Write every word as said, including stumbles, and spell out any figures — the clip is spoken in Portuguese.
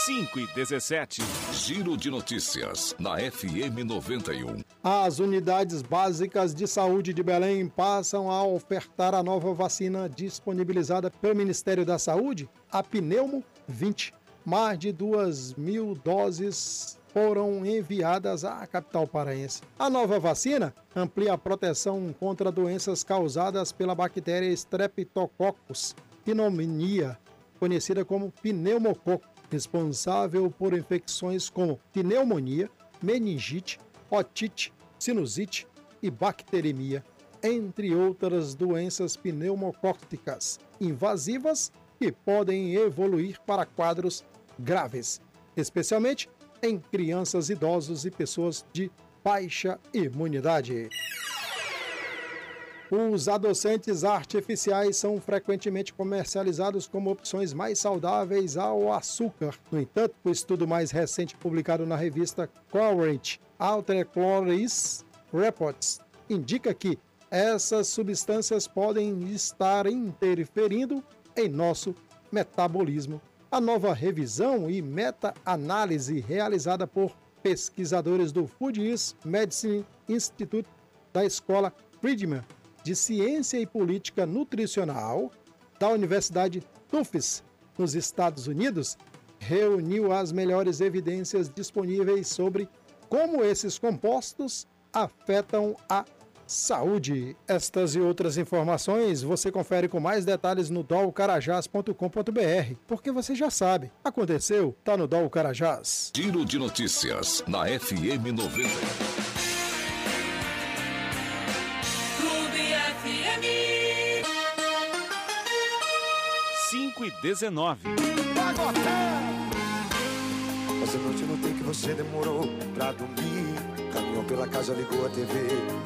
cinco e dezessete. Giro de notícias na F M noventa e um. As unidades básicas de saúde de Belém passam a ofertar a nova vacina disponibilizada pelo Ministério da Saúde, a Pneumo vinte. Mais de duas mil doses foram enviadas à capital paraense. A nova vacina amplia a proteção contra doenças causadas pela bactéria Streptococcus pneumoniae, conhecida como pneumococo, responsável por infecções como pneumonia, meningite, otite, sinusite e bacteremia, entre outras doenças pneumocócicas invasivas que podem evoluir para quadros graves, especialmente em crianças, idosos e pessoas de baixa imunidade. Os adoçantes artificiais são frequentemente comercializados como opções mais saudáveis ao açúcar. No entanto, o estudo mais recente publicado na revista Current Alter Calories Reports indica que essas substâncias podem estar interferindo em nosso metabolismo. A nova revisão e meta-análise realizada por pesquisadores do Food Medicine Institute da Escola Friedman de Ciência e Política Nutricional da Universidade Tufts, nos Estados Unidos, reuniu as melhores evidências disponíveis sobre como esses compostos afetam a saúde. Estas e outras informações você confere com mais detalhes no dol carajás ponto com ponto b r, porque você já sabe, aconteceu, tá no Dol Carajás. Giro de notícias na F M noventa. Clube F M cinco e dezenove. Essa noite eu notei que você demorou pra dormir. Caminhou pela casa, ligou a T V.